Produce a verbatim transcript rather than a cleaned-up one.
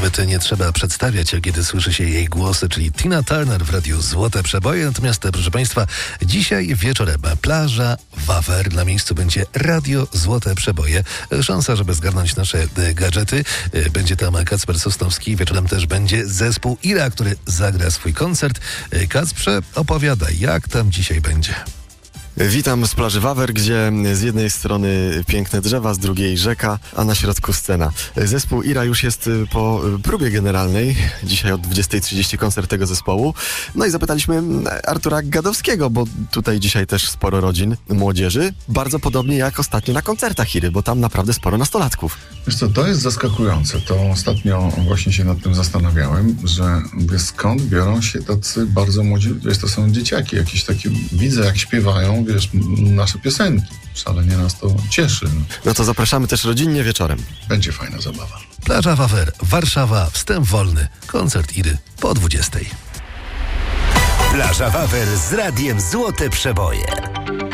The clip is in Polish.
Nawet nie trzeba przedstawiać, kiedy słyszy się jej głosy, czyli Tina Turner w radiu Złote Przeboje. Natomiast, proszę Państwa, dzisiaj wieczorem plaża Wawer. Na miejscu będzie radio Złote Przeboje. Szansa, żeby zgarnąć nasze gadżety. Będzie tam Kacper Sosnowski. Wieczorem też będzie zespół Ira, który zagra swój koncert. Kacprze, opowiadaj, jak tam dzisiaj będzie? Witam z plaży Wawer, gdzie z jednej strony piękne drzewa, z drugiej rzeka, a na środku scena. Zespół Ira już jest po próbie generalnej. Dzisiaj od dwudziestej trzydzieści koncert tego zespołu. No i zapytaliśmy Artura Gadowskiego, bo tutaj dzisiaj też sporo rodzin, młodzieży. Bardzo podobnie jak ostatnio na koncertach Iry, bo tam naprawdę sporo nastolatków. Wiesz co, to jest zaskakujące. To ostatnio właśnie się nad tym zastanawiałem, że wiesz, skąd biorą się tacy bardzo młodzi, wiesz, to są dzieciaki, jakieś takie, widzę jak śpiewają, wiesz, nasze piosenki. Szalenie nas to cieszy. No to zapraszamy też rodzinnie wieczorem. Będzie fajna zabawa. Plaża Wawer, Warszawa, wstęp wolny. Koncert Iry po dwudziestej. Plaża Wawer z radiem Złote Przeboje.